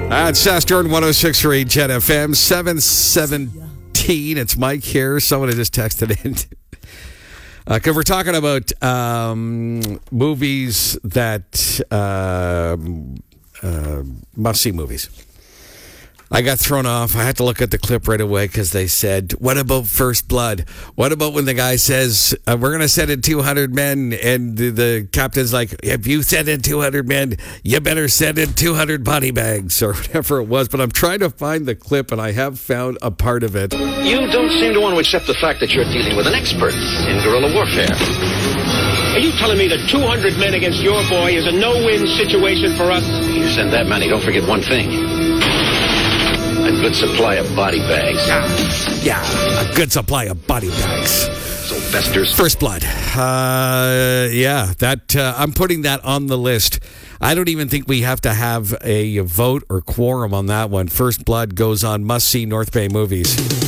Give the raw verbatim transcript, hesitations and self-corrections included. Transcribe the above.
That's Sass Jordan, one oh six point three Jet F M, seven seventeen. It's Mike here. Someone had just texted in. Because uh, we're talking about um, movies that uh, uh, must-see movies. I got thrown off. I had to look at the clip right away because they said, what about First Blood? What about when the guy says, uh, we're going to send in two hundred men, and the, the captain's like, if you send in two hundred men, you better send in two hundred body bags, or whatever it was. But I'm trying to find the clip, and I have found a part of it. You don't seem to want to accept the fact that you're dealing with an expert in guerrilla warfare. Are you telling me that two hundred men against your boy is a no-win situation for us? You send that many, don't forget one thing. A good supply of body bags. Yeah, a good supply of body bags. Sylvester's. First Blood. Uh, yeah, that uh, I'm putting that on the list. I don't even think we have to have a vote or quorum on that one. First Blood goes on must-see North Bay movies.